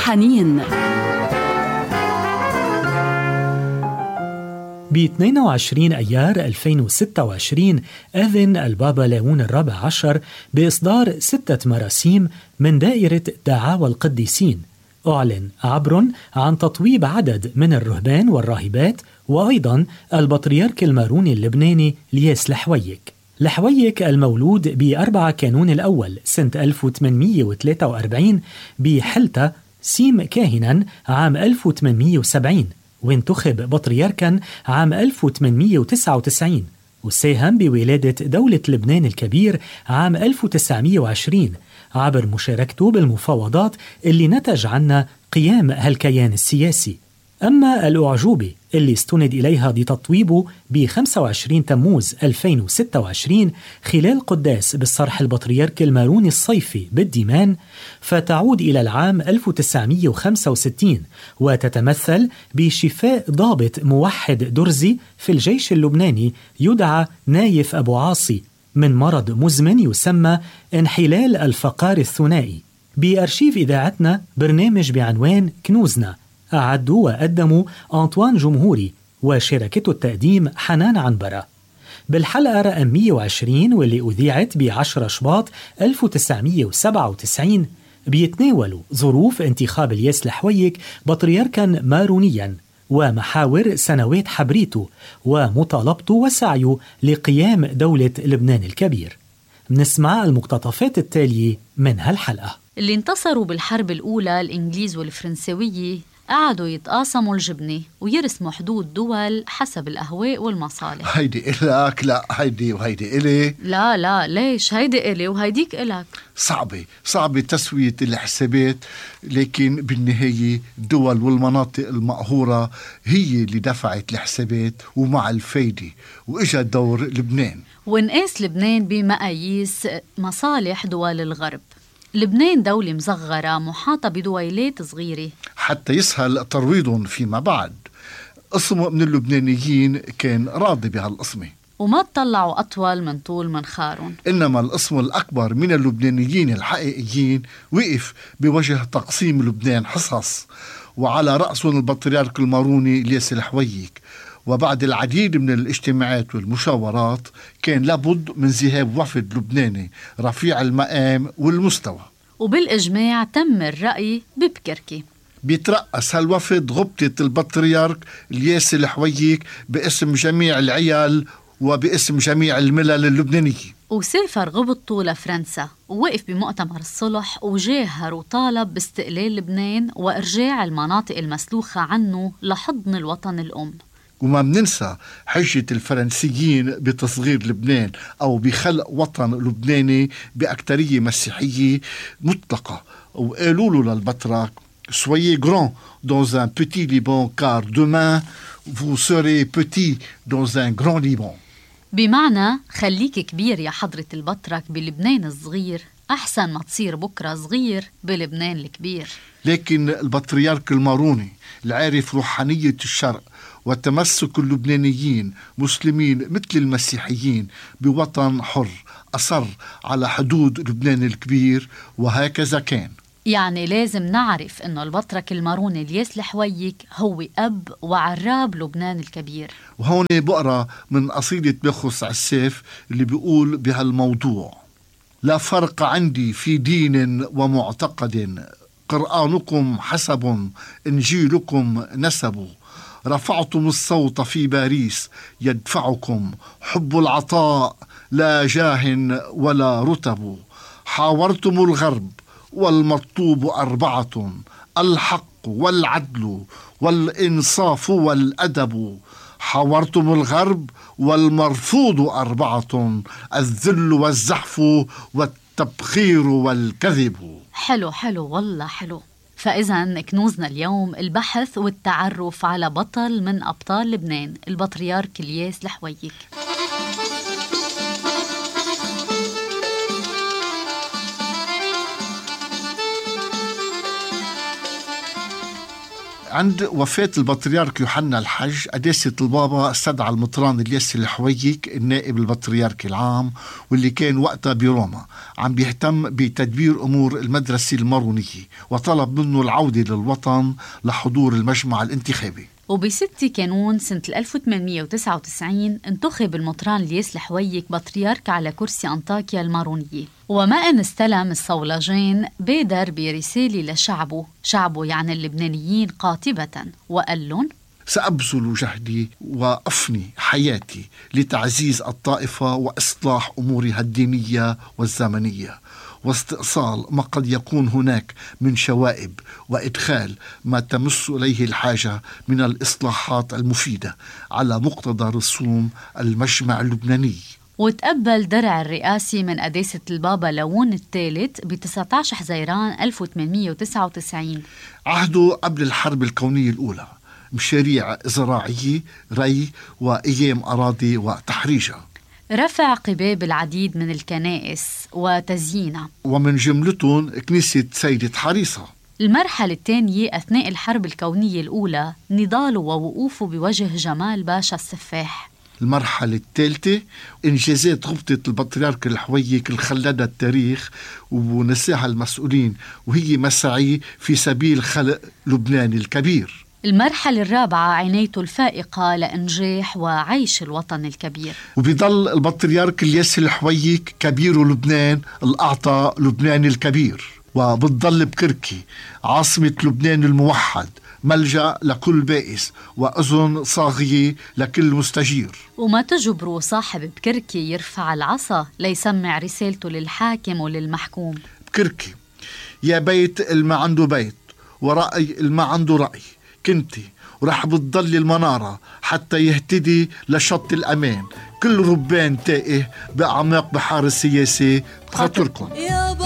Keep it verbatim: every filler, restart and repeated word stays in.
حنين. ب اثنين وعشرين أيار ألفين وستة وعشرين أذن البابا ليون الرابع عشر بإصدار ستة مراسيم من دائرة دعاوى القديسين. أعلن عبر عن تطويب عدد من الرهبان والراهبات وأيضا البطريرك الماروني اللبناني لياس لحويك. لحويك المولود بأربعة كانون الأول سنة ألف وثمانمئة وثلاثة وأربعين بحلتا سيم كاهنا عام ألف وثمانمئة وسبعين، وانتخب بطريركا عام ألف وثمانمئة وتسعة وتسعين، وساهم بولادة دولة لبنان الكبير عام ألف وتسعمئة وعشرين عبر مشاركته بالمفاوضات اللي نتج عنها قيام هالكيان السياسي. أما الأعجوبة اللي استند إليها بتطويبه ب خمسة وعشرين تموز ألفين وستة وعشرين خلال قداس بالصرح البطريرك الماروني الصيفي بالديمان، فتعود إلى العام ألف وتسعمئة وخمسة وستين وتتمثل بشفاء ضابط موحد درزي في الجيش اللبناني يدعى نايف أبو عاصي من مرض مزمن يسمى انحلال الفقار الثنائي. بأرشيف إذاعتنا برنامج بعنوان كنوزنا أعدوا وقدموا أنطوان جمهوري وشركته التقديم حنان عنبرة. بالحلقة رقم مئة وعشرين واللي أذيعت بعشرة شباط ألف وتسعمئة وسبعة وتسعين بيتناولوا ظروف انتخاب لياس لحويك بطريركا مارونيا ومحاور سنوات حبريته ومطالبته وسعيه لقيام دولة لبنان الكبير. نسمع المقتطفات التالية من هالحلقة. اللي انتصروا بالحرب الأولى الإنجليز والفرنسوية قعدوا يتقاسموا الجبنة ويرسموا حدود دول حسب الأهواء والمصالح. هيدي إلك، لا هيدي وهيدي إلي. لا لا ليش هيدي إلي وهيديك إلك؟ صعبة صعبة تسوية الحسابات، لكن بالنهاية الدول والمناطق المقهورة هي اللي دفعت الحسابات ومع الفايدة، وإجا دور لبنان ونقاس لبنان بمقاييس مصالح دول الغرب. لبنان دولة مصغرة محاطة بدويلات صغيرة حتى يسهل ترويضهم فيما بعد. قسم من اللبنانيين كان راضي بهالقسمة وما تطلعوا أطول من طول منخارهم، إنما القسم الأكبر من اللبنانيين الحقيقيين وقف بوجه تقسيم لبنان حصص، وعلى رأسهم البطريرك الماروني لياس لحويك. وبعد العديد من الاجتماعات والمشاورات كان لابد من ذهاب وفد لبناني رفيع المقام والمستوى، وبالإجماع تم الرأي ببكركي. بيترأس هالوفد غبطة البطريرك لياس لحويك باسم جميع العيال وباسم جميع الملل اللبنانية. وسافر غبطته لفرنسا ووقف بمؤتمر الصلح وجاهر وطالب باستقلال لبنان وإرجاع المناطق المسلوخة عنه لحضن الوطن الأم. وما مننسى حجة الفرنسيين بتصغير لبنان أو بخلق وطن لبناني بأكترية مسيحية مطلقة، وقالوا له للبطرك soyez grand dans un petit Liban car demain vous serez petit dans un grand Liban. بمعنى خليك كبير يا حضرة البطرك بلبنان الصغير أحسن ما تصير بكرة صغير بلبنان الكبير. لكن البطريرك الماروني العارف روحانية الشرق وتمسك اللبنانيين مسلمين مثل المسيحيين بوطن حر أصر على حدود لبنان الكبير، وهكذا كان. يعني لازم نعرف إنه البطرك الماروني لياس لحويك هو أب وعراب لبنان الكبير. وهون بقرأ من قصيدة بخص عساف اللي بيقول بهالموضوع: لا فرق عندي في دين ومعتقد، قرآنكم حسب إنجيلكم نسب، رفعتم الصوت في باريس يدفعكم حب العطاء لا جاه ولا رتب، حاورتم الغرب والمطلوب أربعة، الحق والعدل والإنصاف والأدب، حاورتم الغرب والمرفوض أربعة، الذل والزحف والتبخير والكذب. حلو حلو والله حلو. فإذا كنوزنا اليوم البحث والتعرف على بطل من أبطال لبنان البطريرك لياس لحويك. عند وفاة البطريرك يوحنا الحج قداسة البابا استدعى المطران الياس الحويك النائب البطريركي العام واللي كان وقتها بروما عم بيهتم بتدبير أمور المدرسة المارونية، وطلب منه العودة للوطن لحضور المجمع الانتخابي. وبستة كانون سنة ألف وثمانمية وتسعة وتسعين انتخب المطران الياس الحويك بطريرك على كرسي أنطاكيا المارونية. وما أن استلم الصولجين بادر برسالة لشعبه، شعبه يعني اللبنانيين قاطبة، وقال لهم: سأبذل جهدي وأفني حياتي لتعزيز الطائفة وإصلاح أمورها الدينية والزمنية، واستئصال ما قد يكون هناك من شوائب، وإدخال ما تمس إليه الحاجة من الإصلاحات المفيدة على مقتضى رسوم المجمع اللبناني. وتقبل درع الرئاسي من قداسة البابا ليون الثالث ب تسعة عشر حزيران ألف وثمانمية وتسعة وتسعين. عهده قبل الحرب الكونية الأولى، مشاريع زراعية، ري، وإيام أراضي وتحريجها. رفع قباب العديد من الكنائس وتزيينها، ومن جملتهم كنيسة سيدة حريصة. المرحلة الثانية أثناء الحرب الكونية الأولى نضاله ووقوفه بوجه جمال باشا السفاح. المرحلة الثالثة إنجازات غبطة البطريرك الحويك الخلدة التاريخ ونساها المسؤولين، وهي مساعي في سبيل خلق لبنان الكبير. المرحلة الرابعة عنايته الفائقة لإنجاح وعيش الوطن الكبير. وبيضل البطريرك الياس الحويك كبير لبنان الأعطى لبنان الكبير، وبتضل بكركي عاصمة لبنان الموحد، ملجأ لكل بائس وأذن صاغية لكل مستجير. وما تجبروا صاحب بكركي يرفع العصا ليسمع رسالته للحاكم وللمحكوم. بكركي يا بيت الما عنده بيت ورأي الما عنده رأي كنتي، ورح بتضل المنارة حتى يهتدي لشط الأمان. كل ربان تائه بأعماق بحار السياسة بخاطركم.